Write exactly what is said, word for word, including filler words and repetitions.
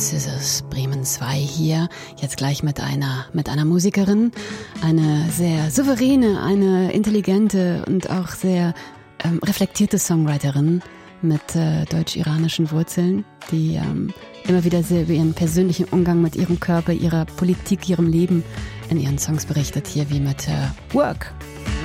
Scissors Bremen zwei hier, jetzt gleich mit einer, mit einer Musikerin, eine sehr souveräne, eine intelligente und auch sehr ähm, reflektierte Songwriterin mit äh, deutsch-iranischen Wurzeln, die ähm, immer wieder sehr über ihren persönlichen Umgang mit ihrem Körper, ihrer Politik, ihrem Leben in ihren Songs berichtet, hier wie mit äh, Work.